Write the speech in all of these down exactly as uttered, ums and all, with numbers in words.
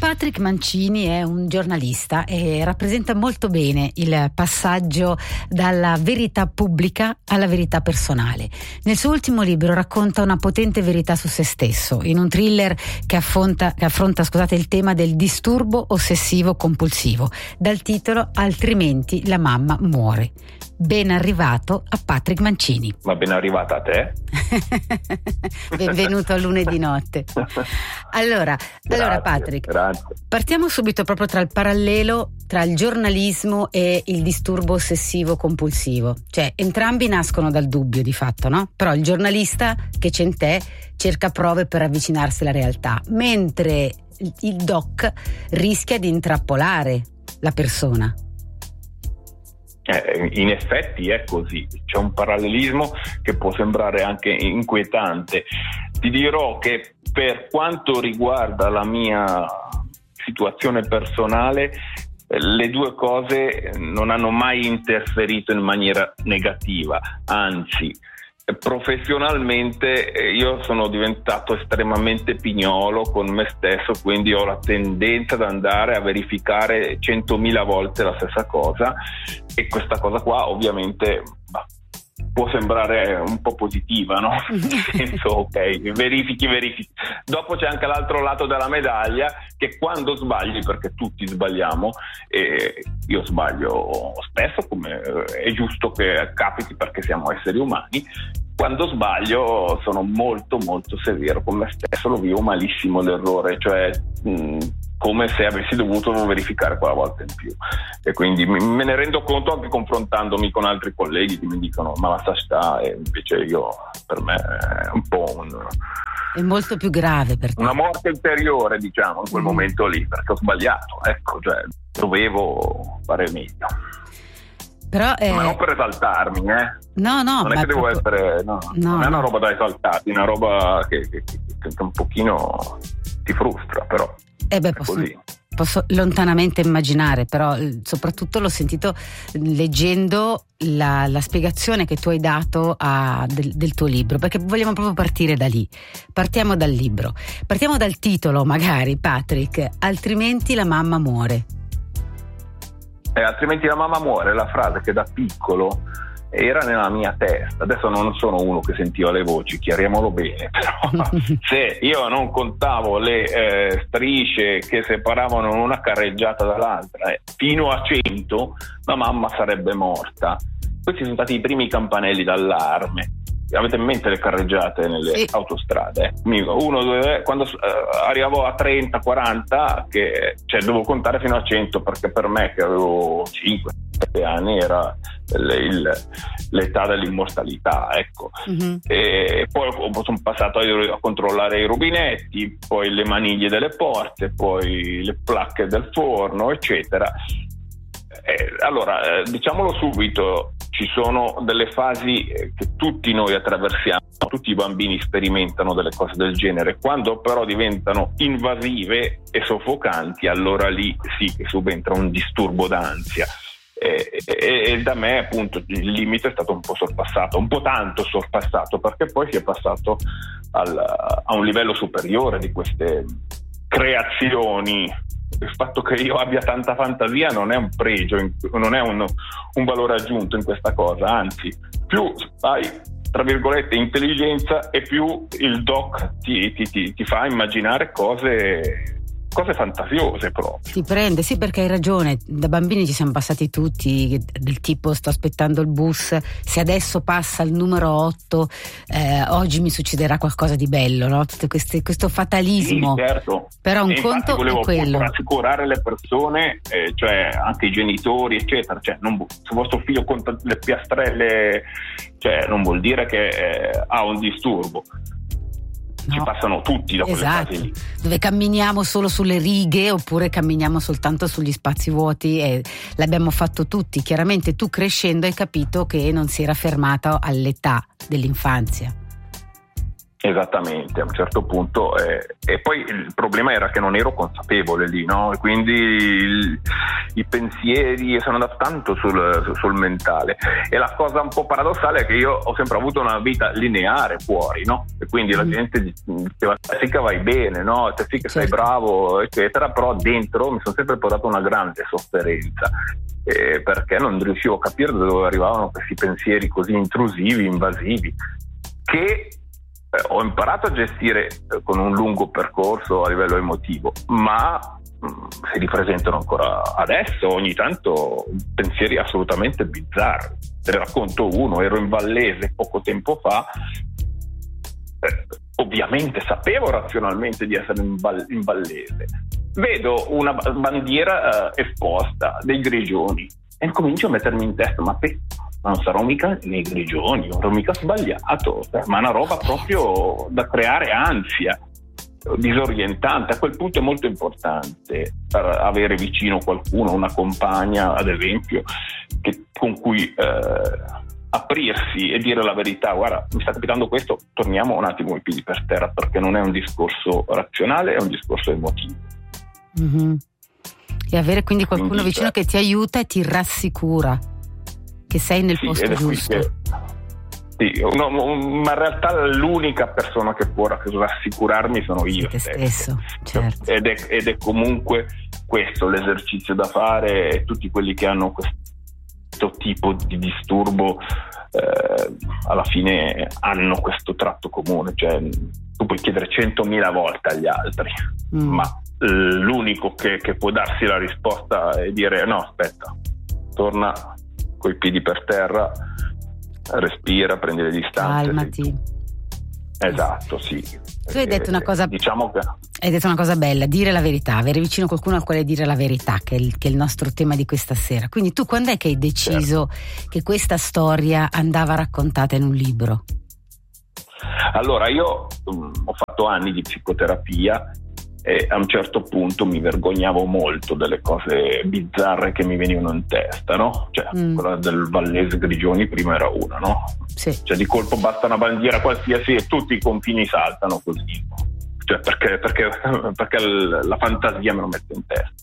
Patrick Mancini è un giornalista e rappresenta molto bene il passaggio dalla verità pubblica alla verità personale. Nel suo ultimo libro racconta una potente verità su se stesso, in un thriller che affronta, che affronta scusate, il tema del disturbo ossessivo compulsivo, dal titolo Altrimenti la mamma muore. Ben arrivato a Patrick Mancini. Ma ben arrivata a te. Benvenuto a lunedì notte. Allora, grazie, allora Patrick, grazie. Partiamo subito proprio tra il parallelo tra il giornalismo e il disturbo ossessivo compulsivo. Cioè, entrambi nascono dal dubbio di fatto, no? Però il giornalista che c'è in te cerca prove per avvicinarsi alla realtà, mentre il doc rischia di intrappolare la persona. Eh, in effetti è così, c'è un parallelismo che può sembrare anche inquietante. Ti dirò che per quanto riguarda la mia situazione personale, le due cose non hanno mai interferito in maniera negativa, anzi professionalmente io sono diventato estremamente pignolo con me stesso, quindi ho la tendenza ad andare a verificare centomila volte la stessa cosa, e questa cosa qua ovviamente bah, può sembrare un po' positiva, no? Nel senso, ok, verifichi, verifichi. Dopo c'è anche l'altro lato della medaglia, che quando sbagli, perché tutti sbagliamo, e io sbaglio spesso, come è giusto che capiti perché siamo esseri umani, quando sbaglio sono molto molto severo con me stesso, lo vivo malissimo l'errore, cioè mh, come se avessi dovuto verificare quella volta in più, e quindi me ne rendo conto anche confrontandomi con altri colleghi che mi dicono ma basta sta, e invece io, per me è un po' un, è molto più grave per te, una morte interiore, diciamo, in quel mm. momento lì, perché ho sbagliato, ecco, cioè dovevo fare meglio. Però, eh... ma non per esaltarmi, eh? No, no, non è che devo proprio... essere, no, no, non è una no. roba da esaltarti, è una roba che, che, che, che un pochino ti frustra, però eh beh, è posso, così. Posso lontanamente immaginare, però soprattutto l'ho sentito leggendo la, la spiegazione che tu hai dato a, del, del tuo libro, perché vogliamo proprio partire da lì. Partiamo dal libro, partiamo dal titolo magari, Patrick, Altrimenti la mamma muore. Eh, altrimenti la mamma muore, la frase che da piccolo era nella mia testa. Adesso non sono uno che sentiva le voci, chiariamolo bene, però se io non contavo le eh, strisce che separavano una carreggiata dall'altra eh, fino a cento, la mamma sarebbe morta. Questi sono stati i primi campanelli d'allarme. Avete in mente le carreggiate nelle sì. autostrade? Uno, due, quando uh, arrivavo a trenta quaranta, che cioè dovevo contare fino a cento, perché per me che avevo cinque sette anni era il, il, l'età dell'immortalità, ecco. Mm-hmm. E poi sono passato a, a controllare i rubinetti, poi le maniglie delle porte, poi le placche del forno, eccetera. Eh, allora, eh, diciamolo subito, ci sono delle fasi che tutti noi attraversiamo, tutti i bambini sperimentano delle cose del genere. Quando però diventano invasive e soffocanti, allora lì sì che subentra un disturbo d'ansia. E, e, e da me appunto il limite è stato un po' sorpassato, un po' tanto sorpassato, perché poi si è passato al, a un livello superiore di queste creazioni. Il fatto che io abbia tanta fantasia non è un pregio, non è un, un valore aggiunto in questa cosa, anzi, più hai tra virgolette intelligenza e più il doc ti, ti, ti, ti fa immaginare cose cose fantasiose proprio. Ti prende, sì, perché hai ragione, da bambini ci siamo passati tutti, del tipo sto aspettando il bus, se adesso passa il numero otto eh, oggi mi succederà qualcosa di bello, no? Tutte queste, questo fatalismo. Sì, certo. Però un e conto volevo è quello. rassicurare le persone, eh, cioè anche i genitori eccetera, cioè non, se vostro figlio conta le piastrelle, cioè non vuol dire che eh, ha un disturbo. No. Ci passano tutti da quelle esatto. fasi lì. Dove camminiamo solo sulle righe oppure camminiamo soltanto sugli spazi vuoti, e l'abbiamo fatto tutti. Chiaramente tu crescendo hai capito che non si era fermato all'età dell'infanzia. Esattamente, a un certo punto eh, e poi il problema era che non ero consapevole lì, no? E quindi il, i pensieri sono andato tanto sul, sul mentale, e la cosa un po' paradossale è che io ho sempre avuto una vita lineare fuori, no? E quindi mm. la gente diceva te sì che vai bene, no? Te sì che certo. sei bravo, eccetera, però dentro mi sono sempre portato una grande sofferenza, eh, perché non riuscivo a capire da dove arrivavano questi pensieri così intrusivi, invasivi, che ho imparato a gestire con un lungo percorso a livello emotivo, ma mh, si ripresentano ancora adesso, ogni tanto pensieri assolutamente bizzarri. Te ne racconto uno: ero in Vallese poco tempo fa, eh, ovviamente sapevo razionalmente di essere in, Val- in Vallese, vedo una bandiera eh, esposta dei Grigioni e comincio a mettermi in testa, ma pe- ma non sarò mica nei Grigioni, non ero mica sbagliato, ma una roba proprio da creare ansia, disorientante. A quel punto è molto importante avere vicino qualcuno, una compagna ad esempio, che, con cui eh, aprirsi e dire la verità: guarda, mi sta capitando questo, torniamo un attimo i piedi per terra, perché non è un discorso razionale, è un discorso emotivo. Mm-hmm. E avere quindi qualcuno quindi, vicino beh, che ti aiuta e ti rassicura che sei nel sì, posto giusto. Che, sì, no, ma in realtà l'unica persona che può rassicurarmi sono io te stesso, certo. ed, è, ed è comunque questo l'esercizio da fare, e tutti quelli che hanno questo tipo di disturbo eh, alla fine hanno questo tratto comune, cioè tu puoi chiedere centomila volte agli altri, mm. ma l'unico che, che può darsi la risposta è dire: no, aspetta, torna coi piedi per terra, respira, prendi le distanze. Calmati. Esatto, sì. Tu hai detto una cosa, diciamo che hai detto una cosa bella, dire la verità, avere vicino qualcuno al quale dire la verità, che è il, che è il nostro tema di questa sera. Quindi tu quando è che hai deciso certo. che questa storia andava raccontata in un libro? Allora, io um, ho fatto anni di psicoterapia e a un certo punto mi vergognavo molto delle cose bizzarre che mi venivano in testa, no? Cioè, mm. quella del Vallese Grigioni prima era una, no? Sì. Cioè, di colpo basta una bandiera qualsiasi e tutti i confini saltano così. Cioè, perché, perché, perché la fantasia me lo mette in testa.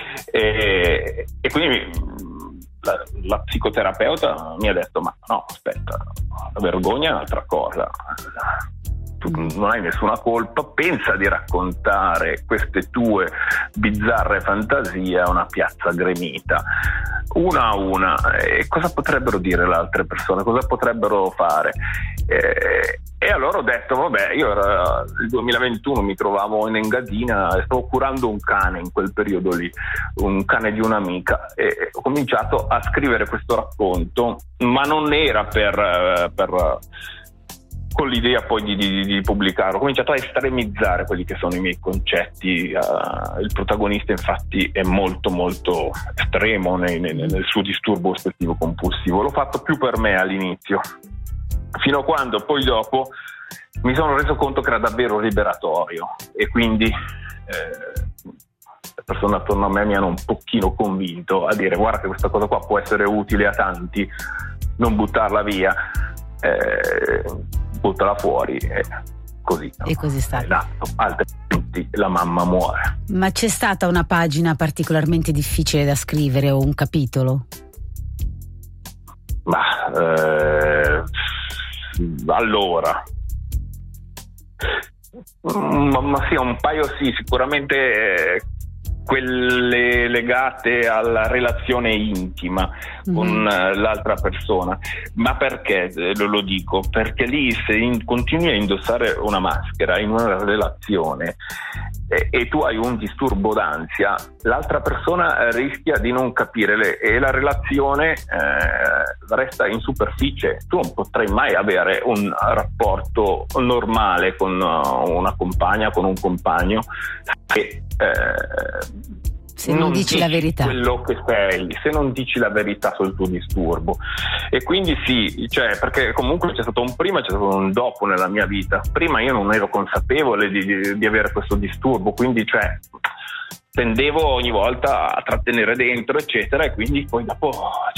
E, e quindi la, la psicoterapeuta mi ha detto: ma no, aspetta, la vergogna è un'altra cosa. Tu non hai nessuna colpa, pensa di raccontare queste tue bizzarre fantasie a una piazza gremita, una a una, e cosa potrebbero dire le altre persone, cosa potrebbero fare? E, e allora ho detto: vabbè, io era il duemilaventuno, mi trovavo in Engadina e stavo curando un cane in quel periodo lì, un cane di un'amica, e ho cominciato a scrivere questo racconto, ma non era per... per con l'idea poi di, di, di pubblicarlo. Ho cominciato a estremizzare quelli che sono i miei concetti. Uh, il protagonista infatti è molto molto estremo nel, nel suo disturbo ossessivo compulsivo. L'ho fatto più per me all'inizio, fino a quando poi dopo mi sono reso conto che era davvero liberatorio, e quindi eh, le persone attorno a me mi hanno un pochino convinto a dire: guarda che questa cosa qua può essere utile a tanti, non buttarla via, eh, buttala fuori, e così. E così è stato. Esatto, altrimenti la mamma muore. Ma c'è stata una pagina particolarmente difficile da scrivere, o un capitolo? Ma eh, allora ma, ma sì, un paio sì, sicuramente eh, quelle legate alla relazione intima mm-hmm. con l'altra persona. Ma perché lo, lo dico? Perché lì se in, continui a indossare una maschera in una relazione e, e tu hai un disturbo d'ansia, l'altra persona rischia di non capire le, e la relazione eh, resta in superficie. Tu non potrai mai avere un rapporto normale con una compagna, con un compagno, che eh, se non, non dici, dici la verità, quello che sei, se non dici la verità sul tuo disturbo. E quindi sì, cioè, perché comunque c'è stato un prima e c'è stato un dopo nella mia vita. Prima io non ero consapevole di, di, di avere questo disturbo, quindi cioè tendevo ogni volta a trattenere dentro, eccetera, e quindi poi dopo cioè,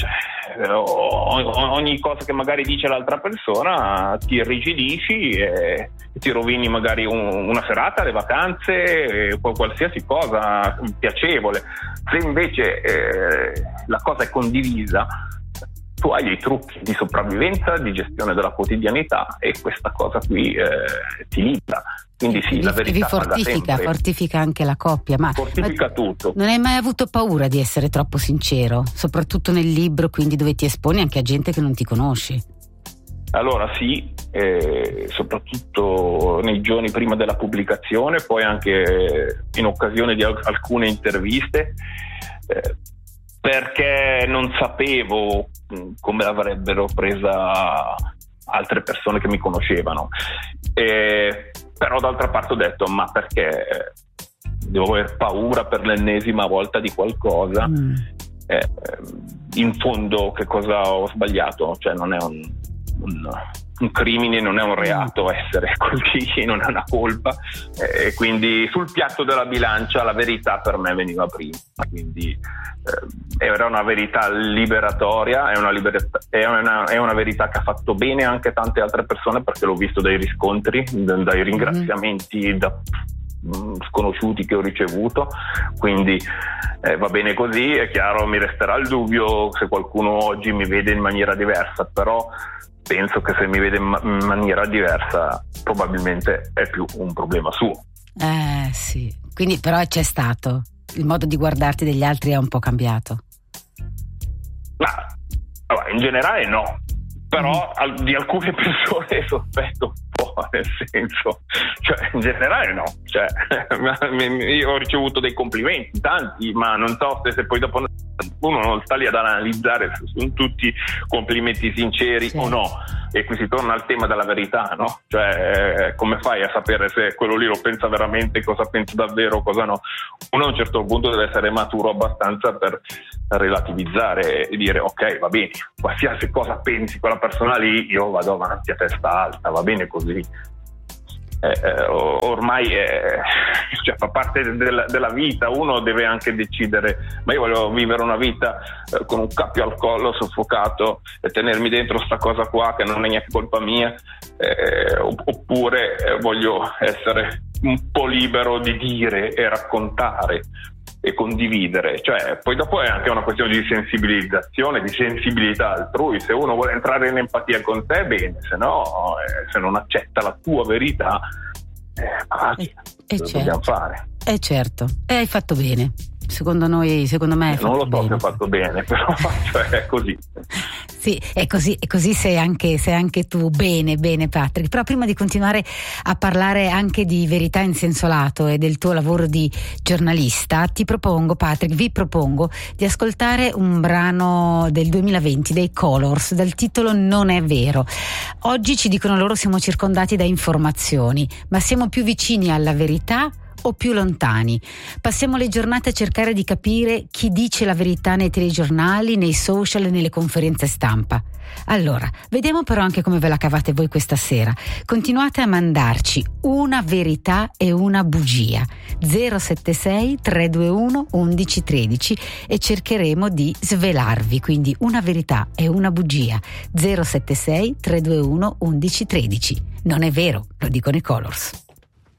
ogni cosa che magari dice l'altra persona ti irrigidisci e ti rovini magari un, una serata, le vacanze, qualsiasi cosa piacevole. Se invece eh, la cosa è condivisa, tu hai dei trucchi di sopravvivenza, di gestione della quotidianità, e questa cosa qui eh, ti libera. Quindi sì, la verità vi fortifica, fortifica anche la coppia. Ma, fortifica ma tutto. Non hai mai avuto paura di essere troppo sincero, soprattutto nel libro, quindi dove ti esponi anche a gente che non ti conosci? Allora sì, eh, soprattutto nei giorni prima della pubblicazione, poi anche in occasione di al- alcune interviste, eh, perché non sapevo mh, come l'avrebbero presa altre persone che mi conoscevano. Eh, però d'altra parte ho detto, ma perché devo aver paura per l'ennesima volta di qualcosa? Mm. Eh, in fondo che cosa ho sbagliato? Cioè non è un, un, un crimine, non è un reato essere così, non è una colpa, e eh, quindi sul piatto della bilancia la verità per me veniva prima, quindi eh, era una verità liberatoria, è una, libertà, è, una, è una verità che ha fatto bene anche tante altre persone, perché l'ho visto dai riscontri, dai ringraziamenti da sconosciuti che ho ricevuto, quindi eh, va bene così. È chiaro, mi resterà il dubbio se qualcuno oggi mi vede in maniera diversa, però penso che se mi vede in, ma- in maniera diversa probabilmente è più un problema suo. Eh sì, quindi però c'è stato, il modo di guardarti degli altri è un po' cambiato. Ma allora, in generale no, però al, di alcune persone sospetto un po', nel senso, cioè in generale no, cioè io ho ricevuto dei complimenti, tanti, ma non so se, se poi dopo uno non sta lì ad analizzare se sono tutti complimenti sinceri, sì, o no, e qui si torna al tema della verità, no? Cioè come fai a sapere se quello lì lo pensa veramente, cosa pensa davvero, cosa no? Uno a un certo punto deve essere maturo abbastanza per relativizzare e dire ok, va bene, qualsiasi cosa pensi quella persona lì, io vado avanti a testa alta, va bene così. Eh, eh, ormai è, cioè, fa parte del, della vita, uno deve anche decidere, ma io voglio vivere una vita eh, con un cappio al collo, soffocato, e tenermi dentro sta cosa qua che non è neanche colpa mia, eh, oppure eh, voglio essere un po' libero di dire e raccontare e condividere. Cioè poi dopo è anche una questione di sensibilizzazione, di sensibilità altrui. Se uno vuole entrare in empatia con te, bene, se no, eh, se non accetta la tua verità, eh, paghi, e, e lo certo, dobbiamo fare. E certo, e hai fatto bene. Secondo noi, secondo me hai fatto non lo so bene. se ho fatto bene, però cioè, è così. Sì, è così, e così sei anche, sei anche tu. Bene, bene Patrick. Però prima di continuare a parlare anche di verità in senso lato e del tuo lavoro di giornalista, ti propongo, Patrick, vi propongo di ascoltare un brano del duemilaventi dei Colors dal titolo Non è vero. Oggi, ci dicono loro, siamo circondati da informazioni, ma siamo più vicini alla verità o più lontani? Passiamo le giornate a cercare di capire chi dice la verità nei telegiornali, nei social e nelle conferenze stampa. Allora, vediamo però anche come ve la cavate voi questa sera. Continuate a mandarci una verità e una bugia zero sette sei tre due uno uno uno uno tre e cercheremo di svelarvi. Quindi una verità e una bugia zero sette sei tre due uno uno uno uno tre. Non è vero, lo dicono i Colors.